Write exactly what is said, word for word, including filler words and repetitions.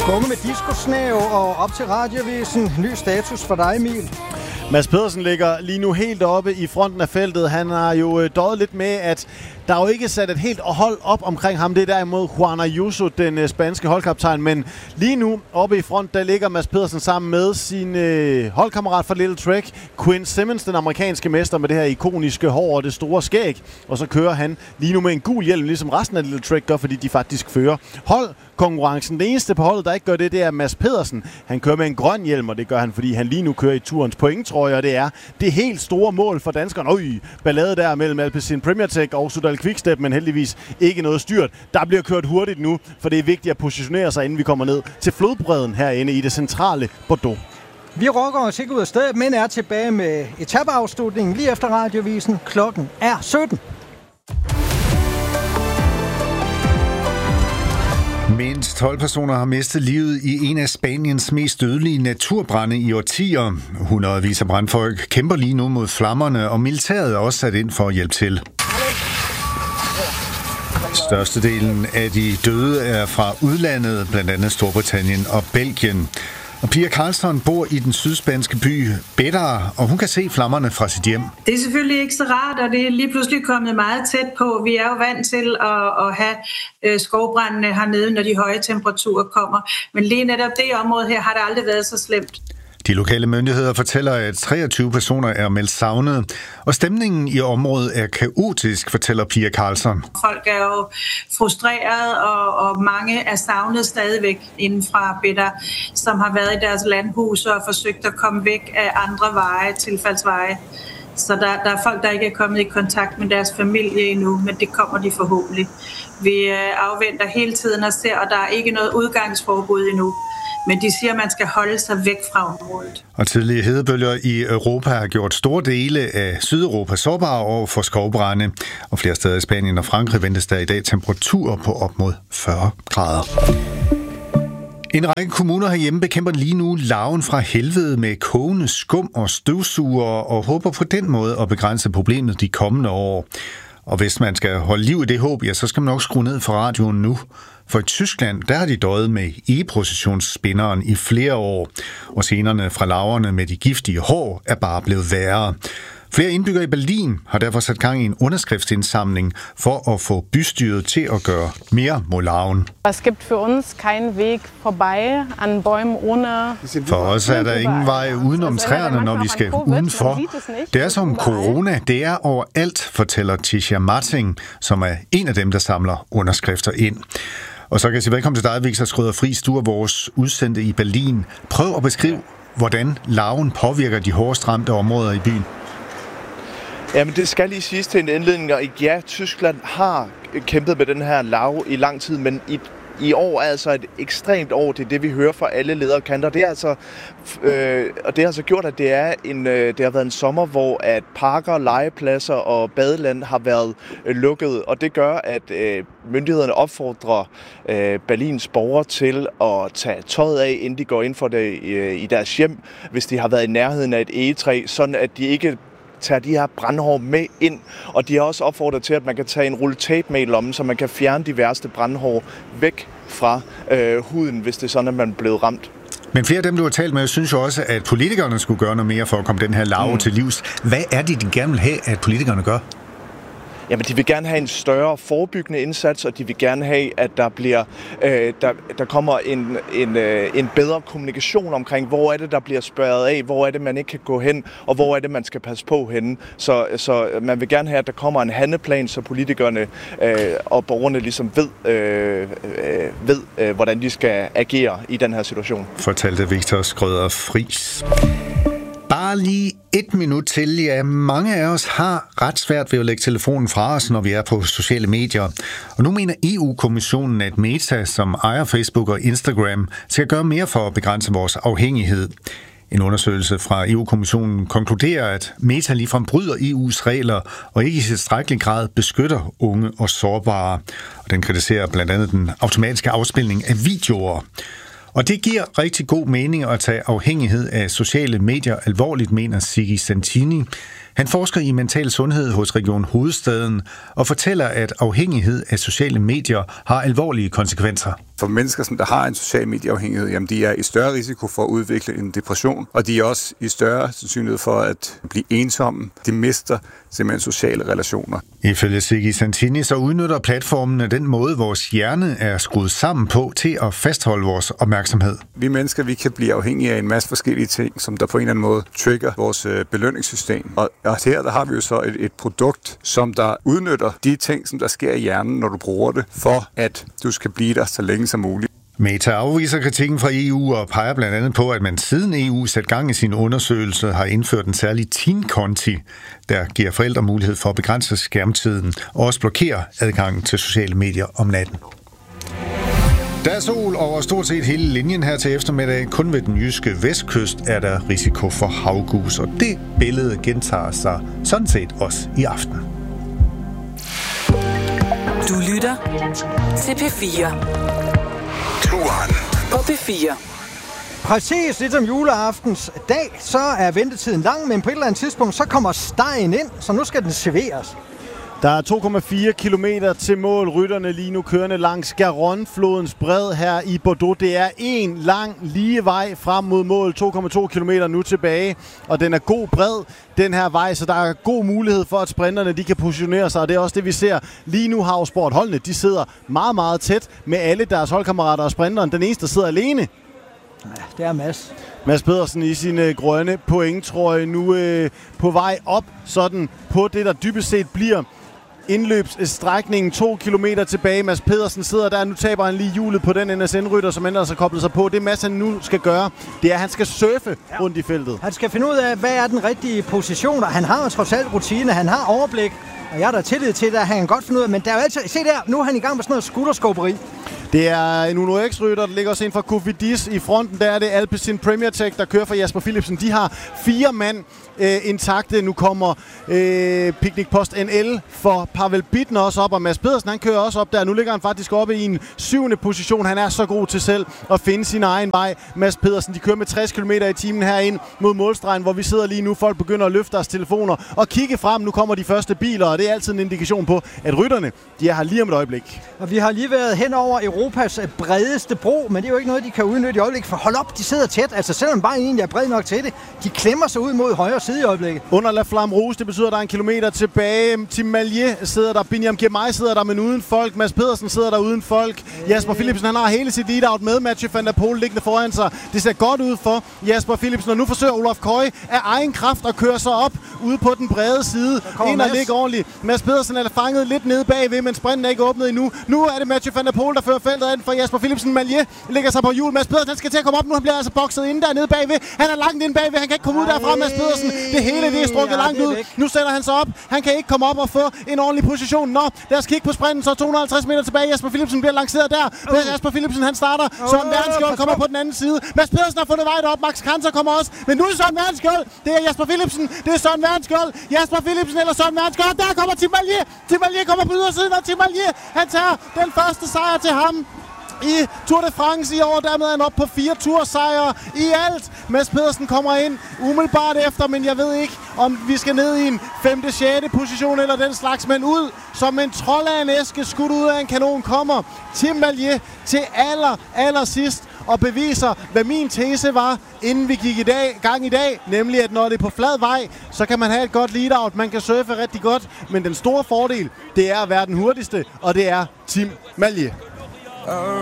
Unge med disco-snæv og op til Radiovisen. Ny status for dig, Emil. Mads Pedersen ligger lige nu helt oppe i fronten af feltet. Han har jo døjet lidt med, at der er jo ikke sat et helt hold op omkring ham. Det er derimod Juan Ayuso, den spanske holdkaptajn. Men lige nu oppe i front, der ligger Mads Pedersen sammen med sin øh, holdkammerat fra Little Trek, Quinn Simmons, den amerikanske mester med det her ikoniske hår og det store skæg. Og så kører han lige nu med en gul hjelm, ligesom resten af Little Trek gør, fordi de faktisk fører holdkonkurrencen. Det eneste på holdet, der ikke gør det, det er Mads Pedersen. Han kører med en grøn hjelm, og det gør han, fordi han lige nu kører i turens pointtrøje, og det er det helt store mål for danskerne. Øj, ballade der mellem Alpecin Premier Tech og Sudal Quickstep, men heldigvis ikke noget styrt. Der bliver kørt hurtigt nu, for det er vigtigt at positionere sig, inden vi kommer ned til flodbredden herinde i det centrale Bordeaux. Vi rokker os ikke ud af stedet, men er tilbage med etapeafslutningen lige efter Radiovisen. Klokken er sytten. Mindst tolv personer har mistet livet i en af Spaniens mest dødelige naturbrande i årtier. Hundredvis af brandfolk kæmper lige nu mod flammerne, og militæret er også sat ind for at hjælpe til. Størstedelen af de døde er fra udlandet, blandt andet Storbritannien og Belgien. Og Pia Karlsson bor i den sydspanske by Bétera, og hun kan se flammerne fra sit hjem. Det er selvfølgelig ikke så rart, og det er lige pludselig kommet meget tæt på. Vi er jo vant til at, at have skovbrændene hernede, når de høje temperaturer kommer. Men lige netop det område her har det aldrig været så slemt. De lokale myndigheder fortæller, at treogtyve personer er meldt savnet, og stemningen i området er kaotisk, fortæller Pia Karlsson. Folk er jo frustreret, og, og mange er savnet stadigvæk inden fra Bétera, som har været i deres landhus og forsøgt at komme væk af andre veje, tilfaldsveje. Så der, der er folk, der ikke er kommet i kontakt med deres familie endnu, men det kommer de forhåbentlig. Vi afventer hele tiden og ser, og der er ikke noget udgangsforbud endnu. Men de siger, at man skal holde sig væk fra området. Og tidlige hedebølger i Europa har gjort store dele af Sydeuropa sårbare over for skovbrande. Og flere steder i Spanien og Frankrig ventes der i dag temperaturer på op mod fyrre grader. En række kommuner herhjemme bekæmper lige nu larven fra helvede med kogende skum og støvsuger og håber på den måde at begrænse problemet de kommende år. Og hvis man skal holde liv i det håb, ja, så skal man nok skrue ned for radioen nu. For i Tyskland, der har de døjet med e-processionsspinderen i flere år, og scenerne fra larverne med de giftige hår er bare blevet værre. Flere indbyggere i Berlin har derfor sat gang i en underskriftsindsamling for at få bystyret til at gøre mere mod larven. Es gibt für uns keinen Weg vorbei an Bäumen ohne. For os er der ingen vej udenom træerne, når vi skal udenfor. Det er som corona, det er overalt, fortæller Tisha Marting, som er en af dem, der samler underskrifter ind. Og så kan jeg sige velkommen til dig, Victor Schrøder Friis. Du er vores udsendte i Berlin. Prøv at beskrive, hvordan larven påvirker de hårdest ramte områder i byen. Jamen, det skal lige siges til en indledning, og ja, Tyskland har kæmpet med den her larve i lang tid, men i, i år er altså et ekstremt år. Det er det, vi hører fra alle lederkanter. Det er altså, øh, og det har altså gjort, at det, er en, øh, det har været en sommer, hvor at parker, legepladser og badeland har været øh, lukket, og det gør, at øh, myndighederne opfordrer øh, Berlins borgere til at tage tøjet af, inden de går ind for det øh, i deres hjem, hvis de har været i nærheden af et egetræ, sådan at de ikke tager de her brandhår med ind, og de har også opfordret til, at man kan tage en rulle tape med i lommen, så man kan fjerne de værste brandhår væk fra øh, huden, hvis det er sådan, at man er blevet ramt. Men flere af dem, du har talt med, synes jo også, at politikerne skulle gøre noget mere for at komme den her larve mm. til livs. Hvad er det, de gerne vil have, at politikerne gør? Jamen, de vil gerne have en større forebyggende indsats, og de vil gerne have, at der bliver, øh, der, der kommer en, en, øh, en bedre kommunikation omkring, hvor er det, der bliver spærret af, hvor er det, man ikke kan gå hen, og hvor er det, man skal passe på henne. Så, så man vil gerne have, at der kommer en handleplan, så politikerne øh, og borgerne ligesom ved, øh, øh, ved øh, hvordan de skal agere i den her situation. Fortalte Victor Schrøder Friis. Bare lige et minut til. Ja, mange af os har ret svært ved at lægge telefonen fra os, når vi er på sociale medier. Og nu mener E U-kommissionen, at Meta, som ejer Facebook og Instagram, skal gøre mere for at begrænse vores afhængighed. En undersøgelse fra E U-kommissionen konkluderer, at Meta ligefrem bryder E U's regler og ikke i tilstrækkelig grad beskytter unge og sårbare. Og den kritiserer blandt andet den automatiske afspilning af videoer. Og det giver rigtig god mening at tage afhængighed af sociale medier alvorligt, mener Sigi Santini. Han forsker i mental sundhed hos Region Hovedstaden og fortæller, at afhængighed af sociale medier har alvorlige konsekvenser. For mennesker, som der har en social medieafhængighed, jamen de er i større risiko for at udvikle en depression, og de er også i større sandsynlighed for at blive ensomme. De mister simpelthen sociale relationer. Ifølge Siggi Santini så udnytter platformene den måde, vores hjerne er skruet sammen på til at fastholde vores opmærksomhed. Vi mennesker, vi kan blive afhængige af en masse forskellige ting, som der på en eller anden måde trigger vores belønningssystem. Og her der har vi jo så et, et produkt, som der udnytter de ting, som der sker i hjernen, når du bruger det, for at du skal blive der så længe som muligt. Meta afviser kritikken fra E U og peger blandt andet på, at man siden E U satte gang i sin undersøgelse har indført en særlig teen-konti, der giver forældre mulighed for at begrænse skærmtiden og også blokere adgangen til sociale medier om natten. Der er sol over stort set hele linjen her til eftermiddag. Kun ved den jyske vestkyst er der risiko for havgus, og det billede gentager sig sådan set også i aften. Du lytter til P fire. På P fire. Præcis ligesom juleaftens dag, så er ventetiden lang, men på et eller andet tidspunkt, så kommer stegen ind, så nu skal den serveres. Der er to komma fire kilometer til mål. Rytterne lige nu kørende langs Garonne-flodens bred her i Bordeaux. Det er en lang lige vej frem mod mål. to komma to kilometer nu tilbage, og den er god bred, den her vej, så der er god mulighed for, at sprinterne de kan positionere sig, og det er også det, vi ser lige nu. Havsport holdene, de sidder meget, meget tæt med alle deres holdkammerater og sprinteren. Den eneste, der sidder alene. Ja, det er Mads. Mads Pedersen i sin øh, grønne pointtrøje nu øh, på vej op, sådan på det, der dybest set bliver indløbsstrækningen. To kilometer tilbage. Mads Pedersen sidder der. Nu taber han lige hjulet på den N S N-rytter, som ellers har koblet sig på. Det Mads han nu skal gøre, det er, at han skal surfe ja. rundt i feltet. Han skal finde ud af, hvad er den rigtige position, og han har jo trods alt rutine, han har overblik, og jeg har da tillid til det, at han kan godt finde ud af, men der er jo altid, se der, nu er han i gang med sådan noget skutterskåberi. Det er en Uno X-rytter, der ligger også ind fra Cofidis i fronten. Der er det Alpecin Premier Tech, der kører for Jasper Philipsen. De har fire mand øh, intakte. Nu kommer øh, Picnic Post N L for Pavel Bittner også op, og Mads Pedersen han kører også op der. Nu ligger han faktisk oppe i en syvende position. Han er så god til selv at finde sin egen vej. Mads Pedersen, de kører med tres kilometer i timen herind mod målstregen, hvor vi sidder lige nu. Folk begynder at løfte deres telefoner og kigge frem. Nu kommer de første biler, og det er altid en indikation på, at rytterne de er her lige om et øjeblik. Og vi har lige været hen over Europas bredeste bro, men det er jo ikke noget, de kan udnytte i øjeblikket. For hold op, de sidder tæt. Altså selvom bare egentlig er bred nok til det, de klemmer sig ud mod højre side i øjeblikket. Under La Flamme Rouge, det betyder, at der er en kilometer tilbage. Tim Mallier sidder der, Binyam Girmay sidder der, men uden folk. Mads Pedersen sidder der uden folk. Jasper Philipsen, han har hele sit lead-out med Mathieu van der Poel liggende foran sig. Det ser godt ud for Jasper Philipsen, og nu forsøger Olaf Koy af egen kraft at køre sig op ude på den brede side. Ind og ligge ordentligt. Mads Pedersen er fanget lidt nede bagved, men sprinten er ikke åbnet endnu. Nu er det Mathieu van der Poel, der fører feltet an for Jasper Philipsen. Mallier ligger sig på hjul. Mads Pedersen, han skal til at komme op nu. Han bliver altså bokset inde dernede bagved. Han er langt inde bagved. Han kan ikke komme ud derfra, Mads Pedersen. Det hele det er strukket ja, langt ud. Væk. Nu sætter han sig op. Han kan ikke komme op og få en ordentlig position. Nå, lad os kigge på sprinten. Så to hundrede og halvtreds meter tilbage. Jasper Philipsen bliver lanceret der. Uh. Jasper Philipsen, han starter. Uh. Søren Verdensskjold kommer på den anden side. Mads Pedersen har fundet vej derop. Max Kranzer kommer også. Men nu er det Søren Verdensskjold. Det er Jasper Philipsen. Det er Søren Verdensskjold. Jasper Philipsen eller Søren Verdensskjold. Der kommer Tim Mallier. Tim Mallier kommer på ydersiden, og Tim Mallier, han tager den første sejr til ham i Tour de France i år. Dermed er han op på fire tursejre i alt. Mads Pedersen kommer ind umiddelbart efter, men jeg ved ikke, om vi skal ned i en femte, sjette position eller den slags, men ud som en trold af en æske, skudt ud af en kanon, kommer Tim Mallier til aller, aller sidst og beviser, hvad min tese var, inden vi gik i dag, gang i dag, nemlig at når det er på flad vej, så kan man have et godt lead-out, man kan surfe rigtig godt, men den store fordel, det er at være den hurtigste, og det er Tim Mallier.